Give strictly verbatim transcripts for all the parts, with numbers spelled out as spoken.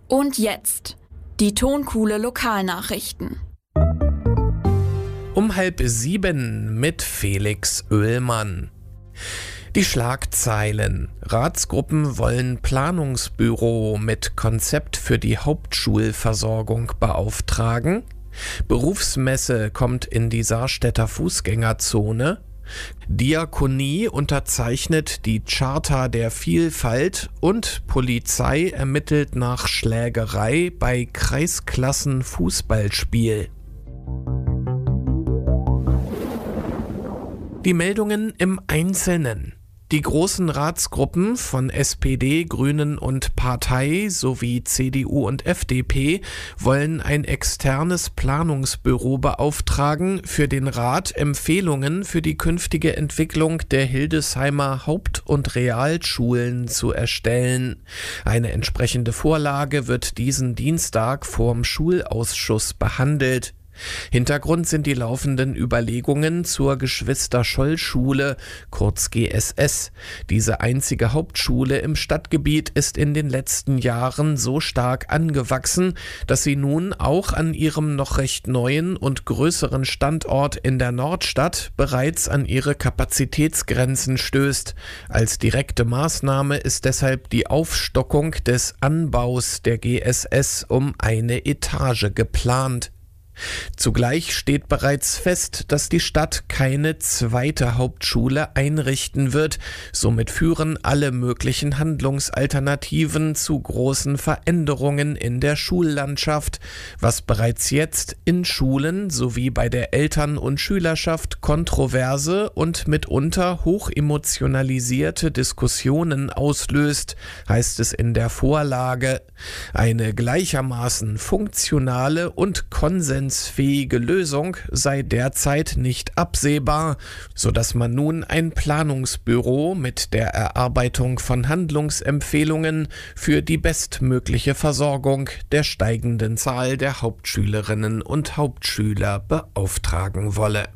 Und jetzt die Tonkuhle Lokalnachrichten. Um halb sieben mit Felix Oehlmann. Die Schlagzeilen. Ratsgruppen wollen Planungsbüro mit Konzept für die Hauptschulversorgung beauftragen. Berufsmesse kommt in die Saarstädter Fußgängerzone. Diakonie unterzeichnet die Charta der Vielfalt und Polizei ermittelt nach Schlägerei bei Kreisklassen-Fußballspiel. Die Meldungen im Einzelnen. Die großen Ratsgruppen von S P D, Grünen und Partei sowie C D U und F D P wollen ein externes Planungsbüro beauftragen, für den Rat Empfehlungen für die künftige Entwicklung der Hildesheimer Haupt- und Realschulen zu erstellen. Eine entsprechende Vorlage wird diesen Dienstag vorm Schulausschuss behandelt. Hintergrund sind die laufenden Überlegungen zur Geschwister-Scholl-Schule, kurz G S S. Diese einzige Hauptschule im Stadtgebiet ist in den letzten Jahren so stark angewachsen, dass sie nun auch an ihrem noch recht neuen und größeren Standort in der Nordstadt bereits an ihre Kapazitätsgrenzen stößt. Als direkte Maßnahme ist deshalb die Aufstockung des Anbaus der G S S um eine Etage geplant. Zugleich steht bereits fest, dass die Stadt keine zweite Hauptschule einrichten wird. Somit führen alle möglichen Handlungsalternativen zu großen Veränderungen in der Schullandschaft, was bereits jetzt in Schulen sowie bei der Eltern- und Schülerschaft kontroverse und mitunter hochemotionalisierte Diskussionen auslöst, heißt es in der Vorlage. Eine gleichermaßen funktionale und konsensfähige Lösung sei derzeit nicht absehbar, sodass man nun ein Planungsbüro mit der Erarbeitung von Handlungsempfehlungen für die bestmögliche Versorgung der steigenden Zahl der Hauptschülerinnen und Hauptschüler beauftragen wolle.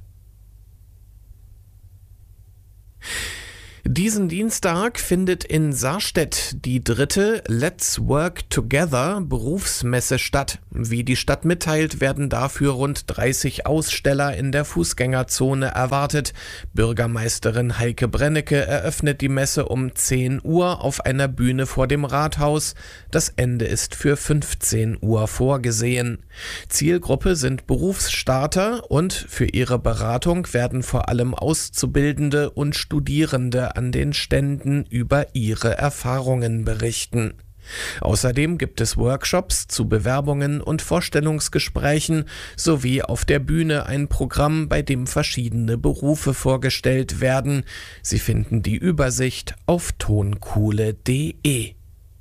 Diesen Dienstag findet in Saarstedt die dritte Let's Work Together Berufsmesse statt. Wie die Stadt mitteilt, werden dafür rund dreißig Aussteller in der Fußgängerzone erwartet. Bürgermeisterin Heike Brennecke eröffnet die Messe um zehn Uhr auf einer Bühne vor dem Rathaus. Das Ende ist für fünfzehn Uhr vorgesehen. Zielgruppe sind Berufsstarter und für ihre Beratung werden vor allem Auszubildende und Studierende an den Ständen über ihre Erfahrungen berichten. Außerdem gibt es Workshops zu Bewerbungen und Vorstellungsgesprächen sowie auf der Bühne ein Programm, bei dem verschiedene Berufe vorgestellt werden. Sie finden die Übersicht auf tonkuhle punkt de.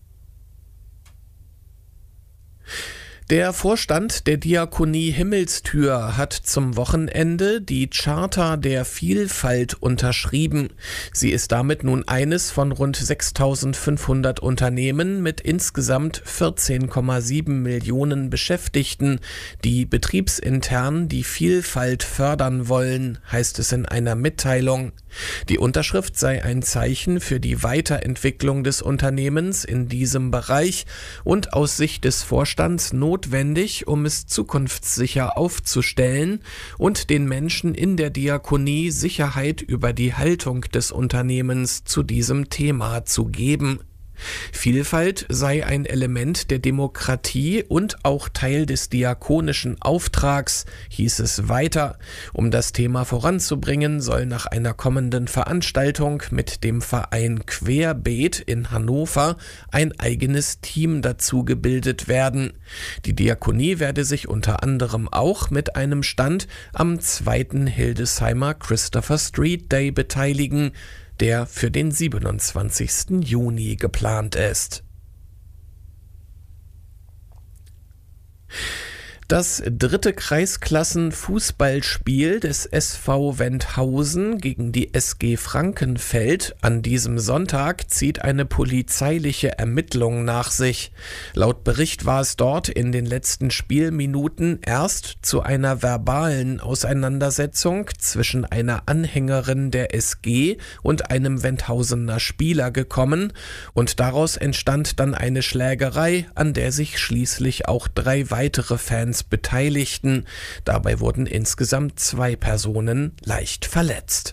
Der Vorstand der Diakonie Himmelstür hat zum Wochenende die Charta der Vielfalt unterschrieben. Sie ist damit nun eines von rund sechstausendfünfhundert Unternehmen mit insgesamt vierzehn Komma sieben Millionen Beschäftigten, die betriebsintern die Vielfalt fördern wollen, heißt es in einer Mitteilung. Die Unterschrift sei ein Zeichen für die Weiterentwicklung des Unternehmens in diesem Bereich und aus Sicht des Vorstands notwendig, um es zukunftssicher aufzustellen und den Menschen in der Diakonie Sicherheit über die Haltung des Unternehmens zu diesem Thema zu geben. Vielfalt sei ein Element der Demokratie und auch Teil des diakonischen Auftrags, hieß es weiter. Um das Thema voranzubringen, soll nach einer kommenden Veranstaltung mit dem Verein Querbeet in Hannover ein eigenes Team dazu gebildet werden. Die Diakonie werde sich unter anderem auch mit einem Stand am zweiten Hildesheimer Christopher Street Day beteiligen, der für den siebenundzwanzigsten Juni geplant ist. Das dritte Kreisklassen-Fußballspiel des S V Wendhausen gegen die S G Frankenfeld an diesem Sonntag zieht eine polizeiliche Ermittlung nach sich. Laut Bericht war es dort in den letzten Spielminuten erst zu einer verbalen Auseinandersetzung zwischen einer Anhängerin der S G und einem Wendhausener Spieler gekommen und daraus entstand dann eine Schlägerei, an der sich schließlich auch drei weitere Fans beteiligten. Dabei wurden insgesamt zwei Personen leicht verletzt.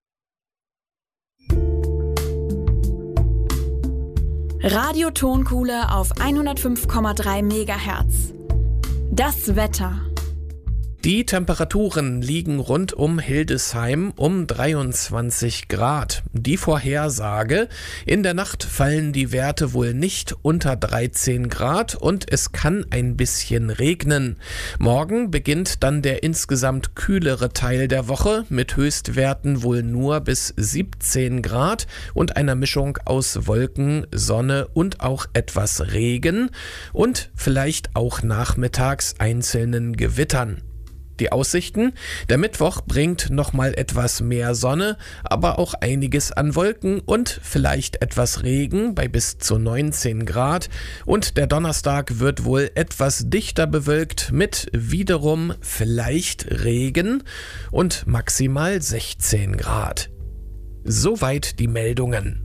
Radio Tonkuhle auf hundertfünf Komma drei Megahertz. Das Wetter. Die Temperaturen liegen rund um Hildesheim um dreiundzwanzig Grad. Die Vorhersage: in der Nacht fallen die Werte wohl nicht unter dreizehn Grad und es kann ein bisschen regnen. Morgen beginnt dann der insgesamt kühlere Teil der Woche mit Höchstwerten wohl nur bis siebzehn Grad und einer Mischung aus Wolken, Sonne und auch etwas Regen und vielleicht auch nachmittags einzelnen Gewittern. Die Aussichten: der Mittwoch bringt nochmal etwas mehr Sonne, aber auch einiges an Wolken und vielleicht etwas Regen bei bis zu neunzehn Grad. Und der Donnerstag wird wohl etwas dichter bewölkt mit wiederum vielleicht Regen und maximal sechzehn Grad. Soweit die Meldungen.